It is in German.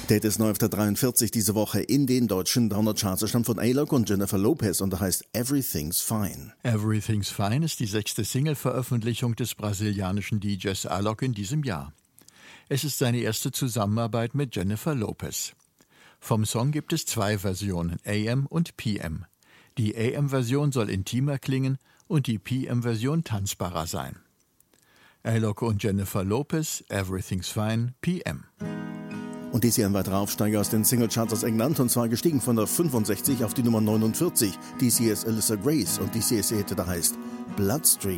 Der ist neu auf der 43 diese Woche in den deutschen Download-Charts. Er stammt von A-Lok und Jennifer Lopez und er heißt Everything's Fine. Everything's Fine ist die 6. Single-Veröffentlichung des brasilianischen DJs A-Lok in diesem Jahr. Es ist seine erste Zusammenarbeit mit Jennifer Lopez. Vom Song gibt es 2 Versionen, AM und PM. Die AM-Version soll intimer klingen und die PM-Version tanzbarer sein. A-Lok und Jennifer Lopez, Everything's Fine, PM. Und dies hier ein weiterer Aufsteiger aus den Singlecharts aus England, und zwar gestiegen von der 65 auf die Nummer 49. Dies hier ist Alyssa Grace und dies hier ist ihr Hit, der heißt Bloodstream.